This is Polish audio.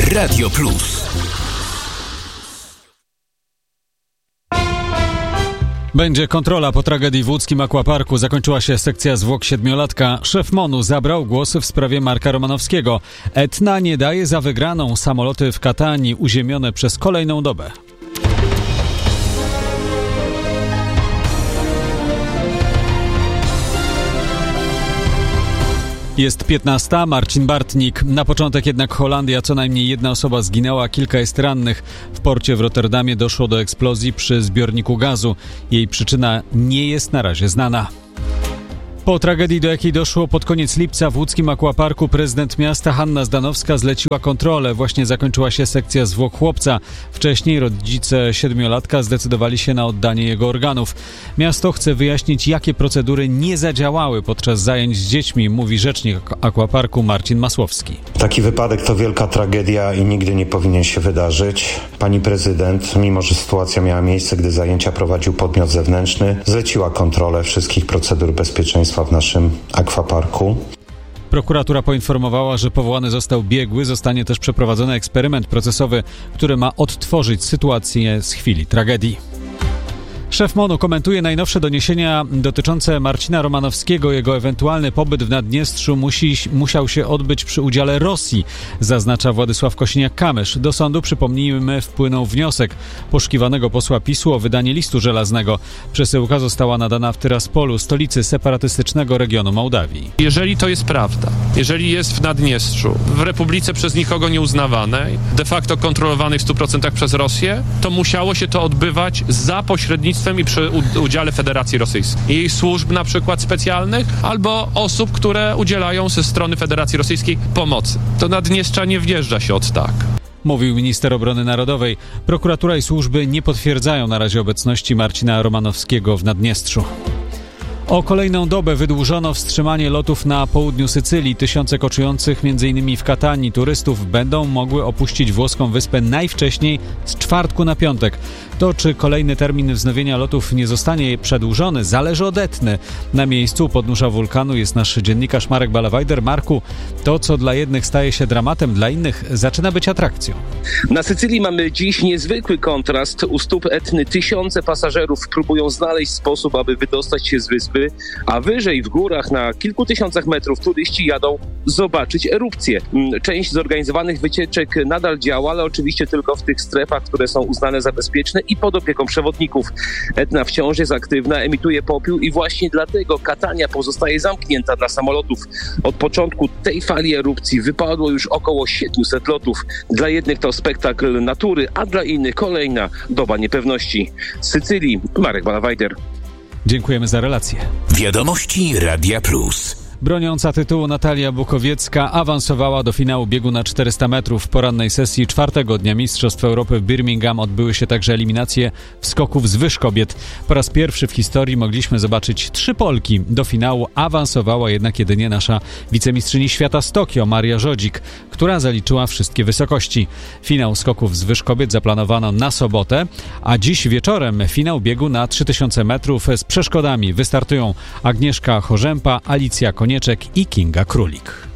Radio Plus. Będzie kontrola po tragedii w łódzkim Aquaparku. Zakończyła się sekcja zwłok 7-latka. Szef MON-u zabrał głos w sprawie Marka Romanowskiego. Etna nie daje za wygraną. Samoloty w Katanii uziemione przez kolejną dobę. Jest 15. Marcin Bartnik. Na początek jednak Holandia. Co najmniej jedna osoba zginęła, kilka jest rannych. W porcie w Rotterdamie doszło do eksplozji przy zbiorniku gazu. Jej przyczyna nie jest na razie znana. Po tragedii, do jakiej doszło pod koniec lipca w łódzkim Aquaparku, prezydent miasta Hanna Zdanowska zleciła kontrolę. Właśnie zakończyła się sekcja zwłok chłopca. Wcześniej rodzice 7-latka zdecydowali się na oddanie jego organów. Miasto chce wyjaśnić, jakie procedury nie zadziałały podczas zajęć z dziećmi, mówi rzecznik Aquaparku Marcin Masłowski. Taki wypadek to wielka tragedia i nigdy nie powinien się wydarzyć. Pani prezydent, mimo że sytuacja miała miejsce, gdy zajęcia prowadził podmiot zewnętrzny, zleciła kontrolę wszystkich procedur bezpieczeństwa w naszym akwaparku. Prokuratura poinformowała, że powołany został biegły. Zostanie też przeprowadzony eksperyment procesowy, który ma odtworzyć sytuację z chwili tragedii. Szef MON-u komentuje najnowsze doniesienia dotyczące Marcina Romanowskiego. Jego ewentualny pobyt w Naddniestrzu musiał się odbyć przy udziale Rosji, zaznacza Władysław Kosiniak-Kamysz. Do sądu, przypomnijmy, wpłynął wniosek poszukiwanego posła PiS-u o wydanie listu żelaznego. Przesyłka została nadana w Tyraspolu, stolicy separatystycznego regionu Mołdawii. Jeżeli to jest prawda, jeżeli jest w Naddniestrzu, w republice przez nikogo nieuznawanej, de facto kontrolowanej w 100% przez Rosję, to musiało się to odbywać za pośrednictwem i przy udziale Federacji Rosyjskiej. Jej służb na przykład specjalnych albo osób, które udzielają ze strony Federacji Rosyjskiej pomocy. Do Naddniestrza nie wjeżdża się od tak. Mówił minister obrony narodowej. Prokuratura i służby nie potwierdzają na razie obecności Marcina Romanowskiego w Naddniestrzu. O kolejną dobę wydłużono wstrzymanie lotów na południu Sycylii. Tysiące koczujących m.in. w Katanii turystów będą mogły opuścić włoską wyspę najwcześniej z czwartku na piątek. To, czy kolejny termin wznowienia lotów nie zostanie przedłużony, zależy od Etny. Na miejscu podnóża wulkanu jest nasz dziennikarz Marek Ballawajder. Marku, to, co dla jednych staje się dramatem, dla innych zaczyna być atrakcją. Na Sycylii mamy dziś niezwykły kontrast. U stóp Etny tysiące pasażerów próbują znaleźć sposób, aby wydostać się z wyspy, a wyżej w górach na kilku tysiącach metrów turyści jadą zobaczyć erupcję. Część zorganizowanych wycieczek nadal działa, ale oczywiście tylko w tych strefach, które są uznane za bezpieczne i pod opieką przewodników. Etna wciąż jest aktywna, emituje popiół i właśnie dlatego Katania pozostaje zamknięta dla samolotów. Od początku tej fali erupcji wypadło już około 700 lotów. Dla jednych to spektakl natury, a dla innych kolejna doba niepewności. Z Sycylii Marek Ballawajder. Dziękujemy za relację. Wiadomości Radia Plus. Broniąca tytułu Natalia Bukowiecka awansowała do finału biegu na 400 metrów. W porannej sesji czwartego dnia Mistrzostw Europy w Birmingham odbyły się także eliminacje w skoku wzwyż kobiet. Po raz pierwszy w historii mogliśmy zobaczyć 3 Polki. Do finału awansowała jednak jedynie nasza wicemistrzyni świata z Tokio, Maria Żodzik, która zaliczyła wszystkie wysokości. Finał skoków wzwyż kobiet zaplanowano na sobotę, a dziś wieczorem finał biegu na 3000 metrów z przeszkodami. Wystartują Agnieszka Chorzępa, Alicja Konieczek i Kinga Królik.